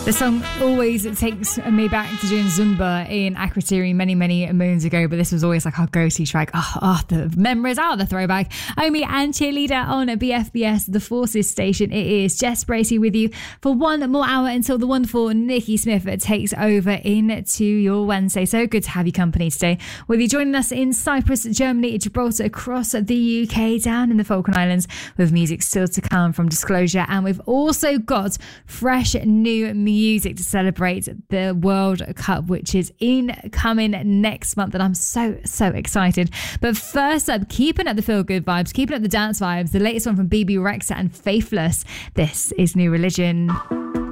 The song always takes me back to doing Zumba in Akrotiri many moons ago, but this was always like our go-to track. The memories are the throwback. Omi and Cheerleader on BFBS, the Forces station. It is Jess Bracey with you for one more hour until the wonderful Nikki Smith takes over into your Wednesday. So good to have you company today. Whether you're joining us in Cyprus, Germany, Gibraltar, across the UK, down in the Falkland Islands, with music still to come from Disclosure, and we've also got fresh new music to celebrate the World Cup, which is incoming next month, and I'm so excited. But first up, keeping up the feel good vibes, keeping up the dance vibes, the latest one from BB Rexa and Faithless. This is New Religion.